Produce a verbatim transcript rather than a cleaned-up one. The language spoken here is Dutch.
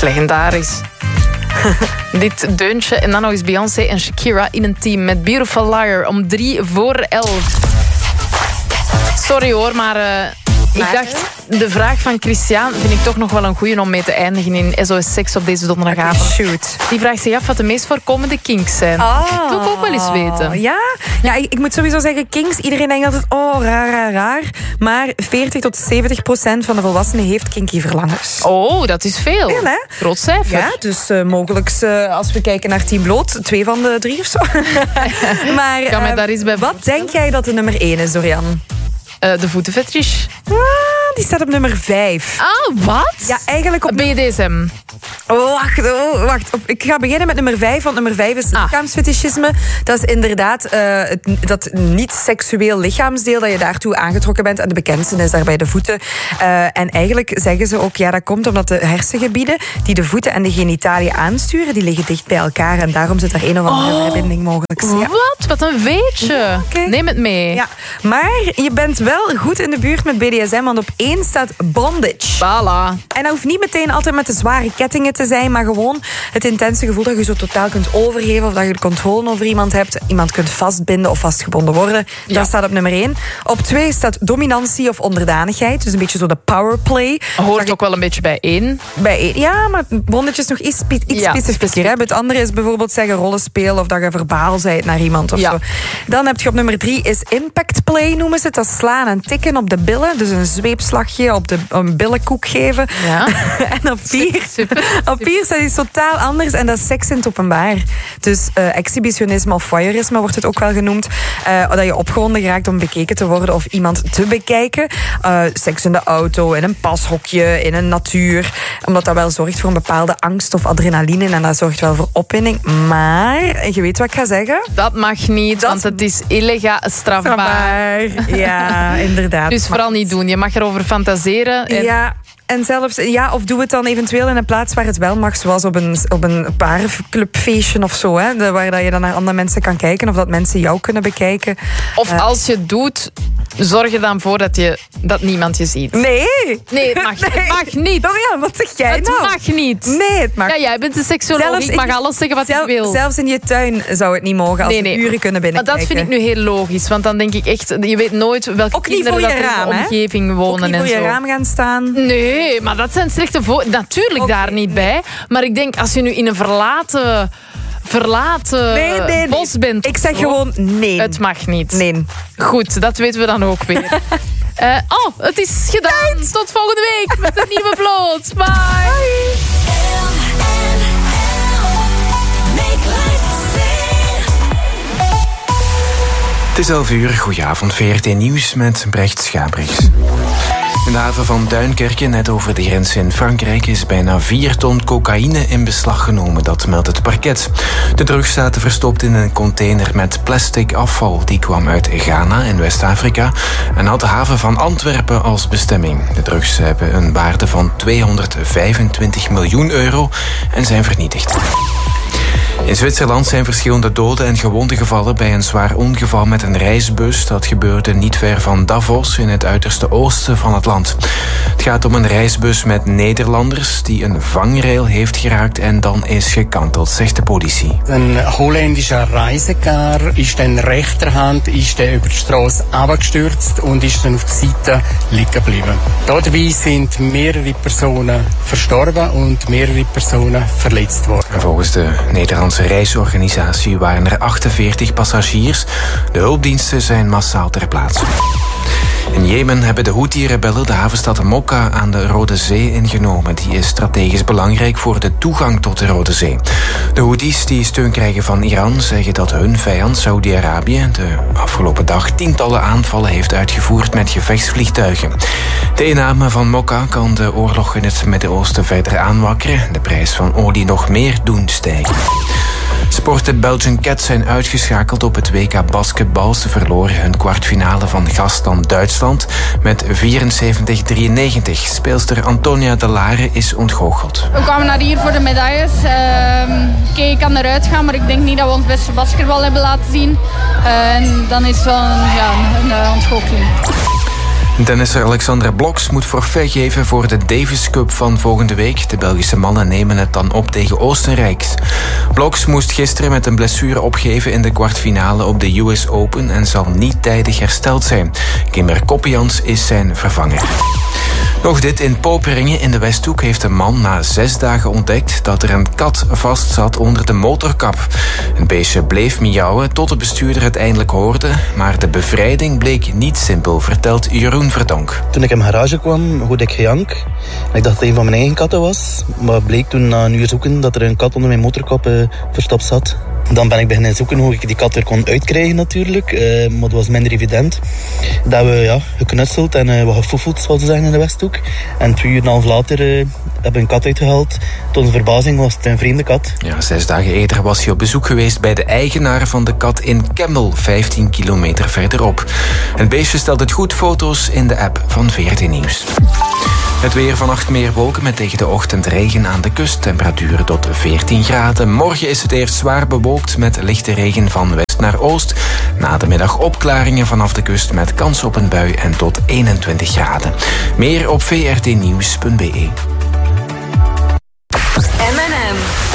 legendarisch. Dit deuntje en dan nog eens Beyoncé en Shakira in een team met Beautiful Liar om drie voor elf. Sorry hoor, maar... Uh, ik dacht, de vraag van Christian vind ik toch nog wel een goeie om mee te eindigen in S O S Seks op deze donderdagavond. Okay, shoot. Die vraagt zich af wat de meest voorkomende kinks zijn. Oh. Dat wil ik ook wel eens weten. Ja? Ja, ik, ik moet sowieso zeggen, kinks, iedereen denkt altijd, oh, raar, raar, raar. Maar veertig tot zeventig procent van de volwassenen heeft kinky verlangens. Oh, dat is veel. Veel, hè? Groot cijfer. Ja, dus uh, mogelijk, uh, als we kijken naar Team Bloot, twee van de drie of zo. Maar kan mij uh, daar eens bij wat denk jij dat de nummer één is, Dorian? Uh, de voetenfetish. Ah, die staat op nummer vijf. Ah, wat? Ja, eigenlijk op... B D S M. Oh, wacht, oh, wacht. Ik ga beginnen met nummer vijf, want nummer vijf is ah. lichaamsfetischisme. Dat is inderdaad uh, het, dat niet-seksueel lichaamsdeel dat je daartoe aangetrokken bent. En de bekendste is daarbij de voeten. Uh, en eigenlijk zeggen ze ook, ja, dat komt omdat de hersengebieden die de voeten en de genitaliën aansturen, die liggen dicht bij elkaar. En daarom zit er een of andere oh. verbinding mogelijk. Ja. Wat? Wat een weetje. Okay. Neem het mee. Ja. Maar je bent wel goed in de buurt met B D S M, want op één staat bondage. Voilà. En dat hoeft niet meteen altijd met de zware kettingen te zijn, maar gewoon het intense gevoel dat je zo totaal kunt overgeven of dat je de controle over iemand hebt. Iemand kunt vastbinden of vastgebonden worden. Ja. Dat staat op nummer één. Op twee staat dominantie of onderdanigheid. Dus een beetje zo de powerplay. Hoort ook wel een beetje bij één. Bij één, ja, maar bondage is nog iets, iets ja, specifieker. Het andere is bijvoorbeeld zeggen rollen spelen of dat je verbaal bent naar iemand of ja. zo. Dan heb je op nummer drie is impact play, noemen ze het. Dat is slaan en tikken op de billen. Dus een zweepslagje op de een billenkoek geven. Ja. En op vier, super, super. op vier staat iets totaal anders en dat is seks in het openbaar. Dus uh, exhibitionisme of voyeurisme wordt het ook wel genoemd. Uh, dat je opgewonden geraakt om bekeken te worden of iemand te bekijken. Uh, seks in de auto, in een pashokje, in een natuur. Omdat dat wel zorgt voor een bepaalde angst of adrenaline en dat zorgt wel voor opwinding. Maar, je weet wat ik ga zeggen? Dat mag niet, dat want het is illegaal strafbaar. strafbaar. Ja, inderdaad. Dus vooral niet doen. Je mag erover fantaseren. En... Ja. En zelfs, ja, of doe het dan eventueel in een plaats waar het wel mag, zoals op een, op een paarclubfeestje of zo, hè, waar dat je dan naar andere mensen kan kijken of dat mensen jou kunnen bekijken. Of uh, als je het doet, zorg er dan voor dat, je, dat niemand je ziet. Nee. Nee, het mag, nee. Het mag niet. Dorian, wat zeg jij het nou? Het mag niet. Nee, het mag. Ja, jij bent een seksoloog, ik mag alles zeggen wat zelf, ik wil. Zelfs in je tuin zou het niet mogen als nee, nee. we uren kunnen binnenkijken. Maar dat vind ik nu heel logisch, want dan denk ik echt, je weet nooit welke ook kinderen dat in de omgeving wonen. Ook niet voor je zo. raam gaan staan. Nee, maar dat zijn slechte vo- Natuurlijk okay. daar niet bij. Maar ik denk, als je nu in een verlaten... verlaten nee, nee, nee. bos bent. Ik zeg zo, gewoon nee. Het mag niet. Nee. Goed, dat weten we dan ook weer. uh, oh, het is gedaan. Tijd. Tot volgende week met een nieuwe Bloot. Bye. Bye. Het is elf uur. Goedenavond, V R T Nieuws met Brecht Schabriks. In de haven van Duinkerke, net over de grens in Frankrijk, is bijna vier ton cocaïne in beslag genomen. Dat meldt het parket. De drugs zaten verstopt in een container met plastic afval. Die kwam uit Ghana in West-Afrika en had de haven van Antwerpen als bestemming. De drugs hebben een waarde van tweehonderdvijfentwintig miljoen euro en zijn vernietigd. In Zwitserland zijn verschillende doden en gewonden gevallen bij een zwaar ongeval met een reisbus. Dat gebeurde niet ver van Davos in het uiterste oosten van het land. Het gaat om een reisbus met Nederlanders die een vangrail heeft geraakt en dan is gekanteld, zegt de politie. Een Holländischer Reisecar ist in rechterhand ist er über die Straße abgestürzt und ist dann auf die Seite liegen geblieben. Dabei sind mehrere Personen verstorben und mehrere Personen verletzt worden. Volgens de Nederlandse reisorganisatie waren er achtenveertig passagiers. De hulpdiensten zijn massaal ter plaatse. In Jemen hebben de Houthi-rebellen de havenstad Mokka aan de Rode Zee ingenomen. Die is strategisch belangrijk voor de toegang tot de Rode Zee. De Houthis die steun krijgen van Iran zeggen dat hun vijand Saudi-Arabië de afgelopen dag tientallen aanvallen heeft uitgevoerd met gevechtsvliegtuigen. De inname van Mokka kan de oorlog in het Midden-Oosten verder aanwakkeren. De prijs van olie nog meer doen stijgen. Sporten Belgian Cats zijn uitgeschakeld op het W K basketbal. Ze verloren hun kwartfinale van gastland Duitsland met vierenzeventig drieënnegentig. Speelster Antonia De Lare is ontgoocheld. We kwamen naar hier voor de medailles. Uh, Oké, ik kan eruit gaan, maar ik denk niet dat we ons beste basketbal hebben laten zien. Uh, en dan is het wel een, ja, een, een ontgoocheling. Tennisser Alexandra Bloks moet forfait geven voor de Davis Cup van volgende week. De Belgische mannen nemen het dan op tegen Oostenrijk. Bloks moest gisteren met een blessure opgeven in de kwartfinale op de U S Open en zal niet tijdig hersteld zijn. Kimber Koppians is zijn vervanger. Nog dit, in Poperingen in de Westhoek heeft een man na zes dagen ontdekt dat er een kat vast zat onder de motorkap. Het beestje bleef miauwen tot de bestuurder het eindelijk hoorde, maar de bevrijding bleek niet simpel, vertelt Jeroen Verdonk. Toen ik in mijn garage kwam, hoorde ik gejank. En ik dacht dat het een van mijn eigen katten was, maar bleek toen na een uur zoeken dat er een kat onder mijn motorkap uh, verstopt zat. Dan ben ik beginnen zoeken hoe ik die kat weer kon uitkrijgen natuurlijk. Uh, maar het was minder evident. Dat we ja, geknutseld en uh, wat gefoefeld, zoals ze zeggen in de Westhoek. En twee uur en een half later uh, hebben we een kat uitgehaald. Tot onze verbazing was het een vreemde kat. Ja, zes dagen eerder was hij op bezoek geweest bij de eigenaar van de kat in Kemmel, vijftien kilometer verderop. Het beestje stelt het goed, foto's in de app van V R T Nieuws. Het weer, vannacht meer wolken met tegen de ochtend regen aan de kust. Temperaturen tot veertien graden. Morgen is het eerst zwaar bewolkt met lichte regen van west naar oost. Na de middag opklaringen vanaf de kust met kans op een bui en tot eenentwintig graden. Meer op v r t nieuws punt b e. M en M.